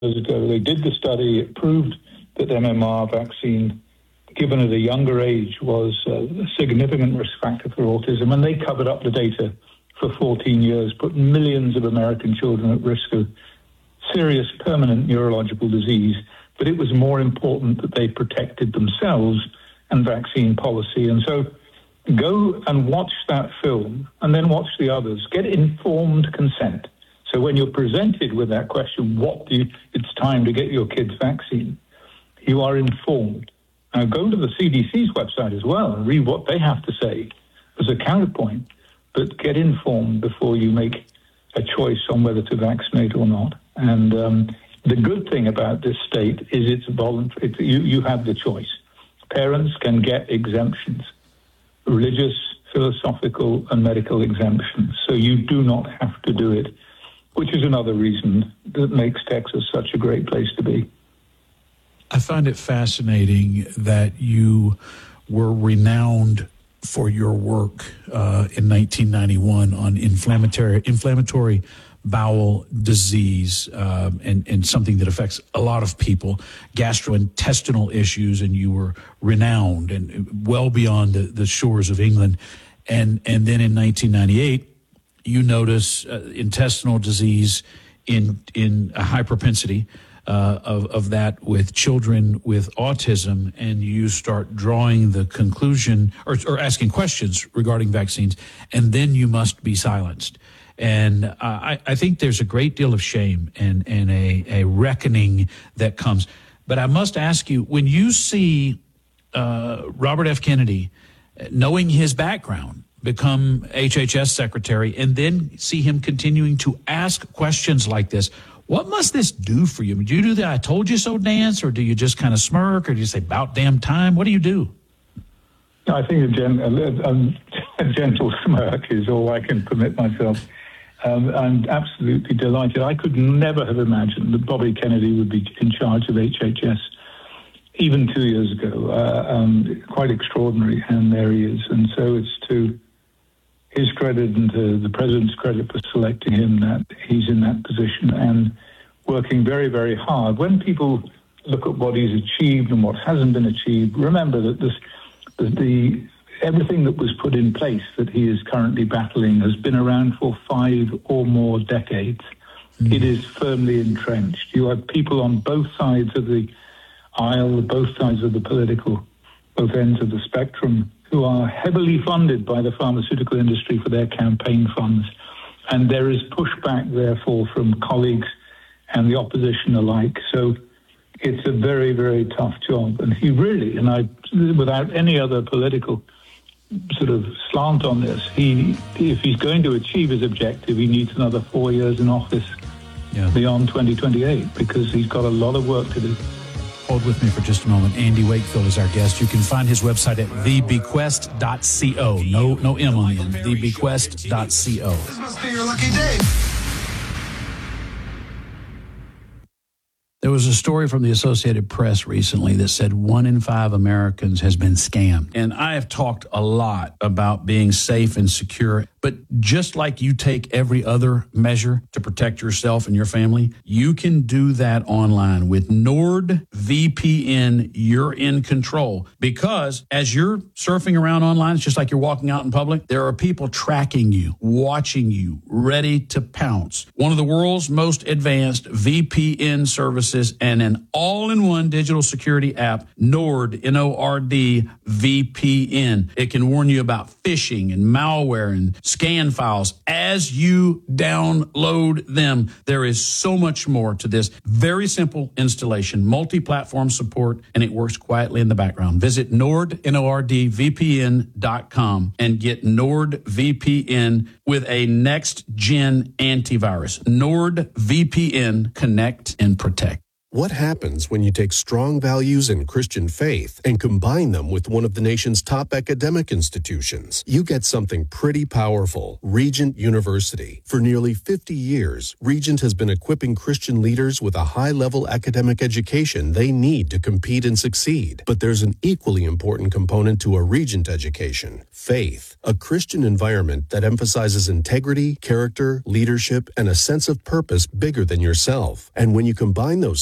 years ago. They did the study. It proved that MMR vaccine, given at a younger age, was a significant risk factor for autism. And they covered up the data for 14 years, put millions of American children at risk of serious permanent neurological disease. But it was more important that they protected themselves and vaccine policy. And so go and watch that film and then watch the others. Get informed consent. So when you're presented with that question, it's time to get your kids vaccine, you are informed. Now go to the CDC's website as well and read what they have to say as a counterpoint, but get informed before you make a choice on whether to vaccinate or not. And the good thing about this state is it's voluntary. You have the choice. Parents can get exemptions, religious, philosophical, and medical exemptions. So you do not have to do it, which is another reason that makes Texas such a great place to be. I find it fascinating that you were renowned for your work in 1991 on inflammatory bowel disease and something that affects a lot of people, gastrointestinal issues, and you were renowned and well beyond the shores of England. And then in 1998, you notice intestinal disease in a high propensity of that with children with autism, and you start drawing the conclusion or asking questions regarding vaccines, and then you must be silenced. And I think there's a great deal of shame and a reckoning that comes. But I must ask you, when you see Robert F. Kennedy, knowing his background, become HHS secretary, and then see him continuing to ask questions like this, what must this do for you? Do you do the "I told you so" dance, or do you just kind of smirk, or do you say "about damn time"? What do you do? I think a gentle smirk is all I can permit myself. I'm absolutely delighted. I could never have imagined that Bobby Kennedy would be in charge of HHS even 2 years ago. Quite extraordinary, and there he is. And so it's to his credit and to the president's credit for selecting him that he's in that position and working very, very hard. When people look at what he's achieved and what hasn't been achieved, remember that everything that was put in place that he is currently battling has been around for 5 or more decades. Mm-hmm. It is firmly entrenched. You have people on both sides of the aisle, both sides of the both ends of the spectrum, who are heavily funded by the pharmaceutical industry for their campaign funds. And there is pushback, therefore, from colleagues and the opposition alike. So it's a very, very tough job. And he really, without any other political sort of slant on this, if he's going to achieve his objective, he needs another 4 years in office beyond 2028, because he's got a lot of work to do. Hold with me for just a moment. Andy Wakefield is our guest. You can find his website at thebequest.co. No M on the end. Thebequest.co. This must be your lucky day. There was a story from the Associated Press recently that said 1 in 5 Americans has been scammed. And I have talked a lot about being safe and secure. But just like you take every other measure to protect yourself and your family, you can do that online. With NordVPN, you're in control. Because as you're surfing around online, it's just like you're walking out in public. There are people tracking you, watching you, ready to pounce. One of the world's most advanced VPN services and an all-in-one digital security app, Nord, N-O-R-D, VPN. It can warn you about phishing and malware and scan files as you download them. There is so much more to this. Very simple installation, multi-platform support, and it works quietly in the background. Visit Nord, NORDVPN.com and get NordVPN with a next-gen antivirus. NordVPN, connect and protect. What happens when you take strong values in Christian faith and combine them with one of the nation's top academic institutions? You get something pretty powerful. Regent University. For nearly 50 years, Regent has been equipping Christian leaders with a high-level academic education they need to compete and succeed. But there's an equally important component to a Regent education: faith. A Christian environment that emphasizes integrity, character, leadership, and a sense of purpose bigger than yourself. And when you combine those